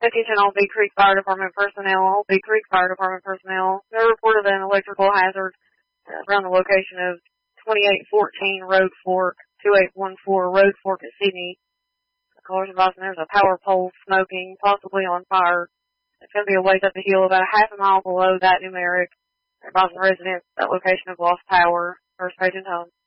Attention all Big Creek Fire Department personnel. All Big Creek Fire Department personnel. They reported an electrical hazard around the location of 2814 Road Fork, 2814 Road Fork at Sydney. The caller's advising there's a power pole smoking, possibly on fire. It's going to be a ways up the hill, about a half a mile below that numeric. They're advising residents that location of lost power. First patient home.